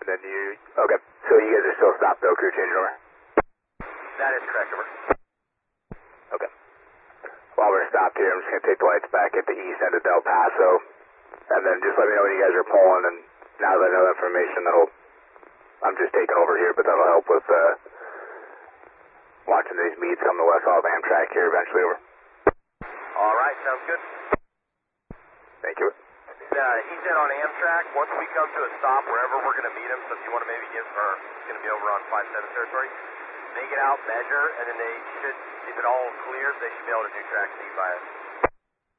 And then you, okay, so you guys are still stopped though, crew change over? That is correct, over. Okay. While we're stopped here, I'm just going to take the lights back at the east end of Del Paso, and then just let me know when you guys are pulling, and now that I know that information, I'm just taking over here, but that'll help with watching these meets come to West Hall of Amtrak here eventually, over. All right, sounds good. Thank you. He said on Amtrak, once we come to a stop, wherever we're going to meet him, so if you want to maybe give, or it's going to be over on 5-7 territory, they get out, measure, and then they should, if it all clears, they should be able to do track speed by us.